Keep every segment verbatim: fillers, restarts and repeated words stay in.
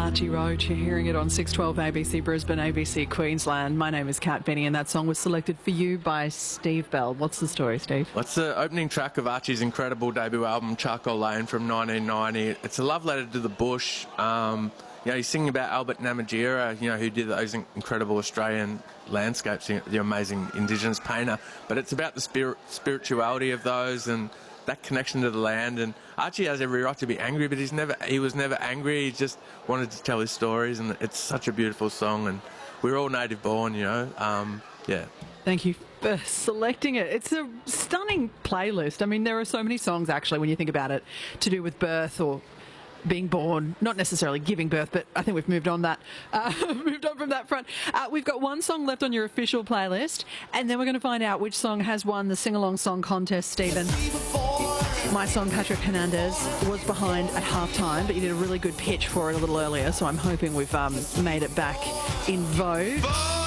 Archie Roach. You're hearing it on six twelve A B C Brisbane, A B C Queensland. My name is Kat Benny, and that song was selected for you by Steve Bell. What's the story, Steve? Well, it's the opening track of Archie's incredible debut album, Charcoal Lane, from nineteen ninety. It's a love letter to the bush. Um, you know, he's singing about Albert Namatjira, you know, who did those incredible Australian landscapes, the amazing Indigenous painter. But it's about the spirit, spirituality of those and that connection to the land. And Archie has every right to be angry, but he's never he was never angry. He just wanted to tell his stories, and it's such a beautiful song. And we're all native born, you know. Um, yeah. Thank you for selecting it. It's a stunning playlist. I mean, there are so many songs, actually, when you think about it, to do with birth or being born, not necessarily giving birth, but I think we've moved on that, uh, moved on from that front. Uh, we've got one song left on your official playlist, and then we're going to find out which song has won the sing-along song contest, Stephen. My song, Patrick Hernandez, was behind at halftime, but you did a really good pitch for it a little earlier, so I'm hoping we've um, made it back in vogue.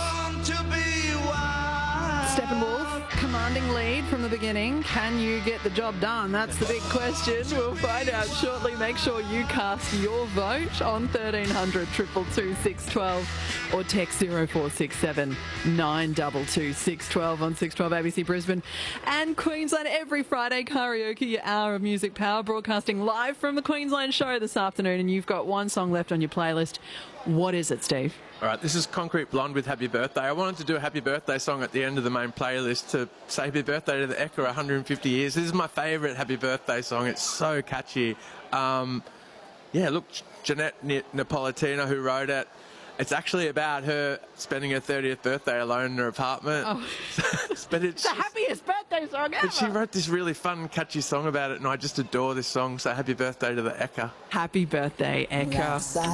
Steppenwolf, commanding lead from the beginning. Can you get the job done? That's the big question. We'll find out shortly. Make sure you cast your vote on thirteen hundred, two two two, six one two or text zero four six seven, nine two two, six one two on six twelve A B C Brisbane and Queensland. Every Friday, karaoke, your hour of music power, broadcasting live from the Queensland show this afternoon, and you've got one song left on your playlist. What is it, Steve? All right, this is Concrete Blonde with Happy Birthday. I wanted to do a happy birthday song at the end of the main playlist to say happy birthday to the Ekka one hundred fifty years. This is my favourite happy birthday song. It's so catchy. Um, yeah, look, Jeanette Napolitano, who wrote it, it's actually about her spending her thirtieth birthday alone in her apartment. Oh. But it's the happiest birthday song ever. But she wrote this really fun, catchy song about it, and I just adore this song. So happy birthday to the Ekka. Happy birthday, Ekka.